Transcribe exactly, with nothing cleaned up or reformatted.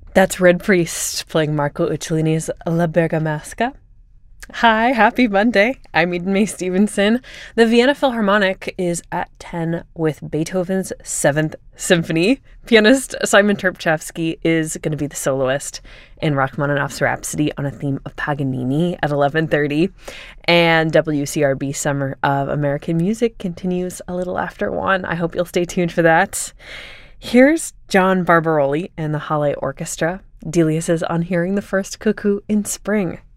That's Red Priest playing Marco Uccellini's La Bergamasca. Hi, happy Monday. I'm Eden May Stevenson. The Vienna Philharmonic is at ten with Beethoven's Seventh Symphony. Pianist Simon Terpchevsky is going to be the soloist in Rachmaninoff's Rhapsody on a theme of Paganini at eleven thirty. And W C R B Summer of American Music continues a little after one. I hope you'll stay tuned for that. Here's John Barbaroli and the Halle Orchestra. Delia says, on hearing the first cuckoo in spring.